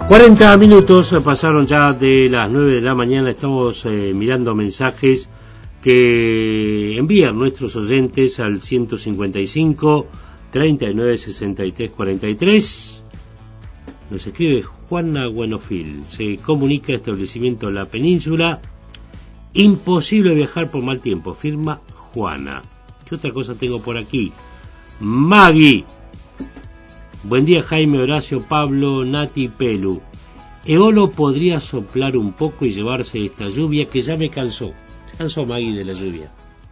40 minutos pasaron ya de las 9 de la mañana. Estamos mirando mensajes que envían nuestros oyentes al 155 39 63 43. Nos escribe Juana Buenofil. Se comunica establecimiento La Península. Imposible viajar por mal tiempo, firma Juana. ¿Qué otra cosa tengo por aquí? Maggie. Buen día, Jaime, Horacio, Pablo, Nati, Pelu. Eolo podría soplar un poco y llevarse esta lluvia que ya me cansó. Cansó Maggie de la lluvia.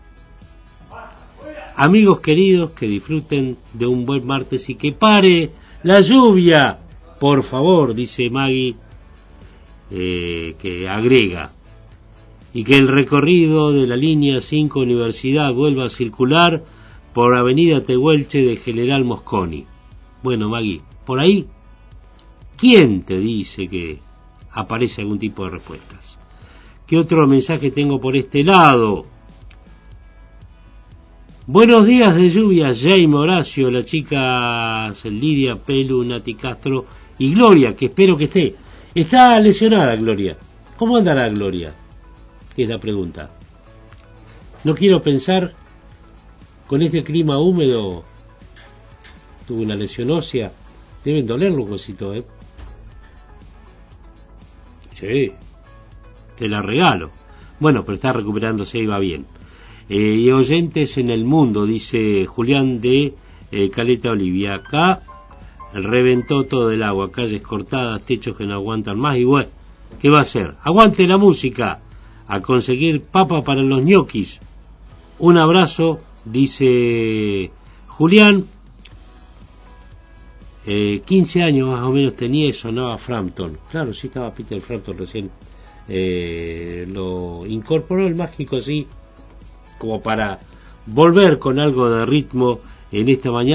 Amigos queridos, que disfruten de un buen martes y que pare la lluvia. Por favor, dice Maggie, que agrega. Y que el recorrido de la línea 5 Universidad vuelva a circular por Avenida Tehuelche de General Mosconi. Bueno, Maggie, por ahí, ¿quién te dice que aparece algún tipo de respuestas? ¿Qué otro mensaje tengo por este lado? Buenos días de lluvia, Jaime, Horacio, la chica Lidia, Pelu, Nati Castro y Gloria, que espero que esté. Está lesionada Gloria. ¿Cómo andará Gloria? Es la pregunta. No quiero pensar, con este clima húmedo, tuvo una lesión ósea, deben doler los huesitos, ¿eh? Sí, te la regalo. Bueno, pero está recuperándose y va bien. Y oyentes en el mundo, dice Julián de Caleta Olivia. Acá reventó todo el agua, calles cortadas, techos que no aguantan más. Y bueno, ¿qué va a hacer? Aguante la música, a conseguir papa para los ñoquis. Un abrazo, dice Julián. 15 años más o menos tenía y sonaba Frampton. Claro, sí, estaba Peter Frampton recién. Lo incorporó el mágico así, como para volver con algo de ritmo en esta mañana.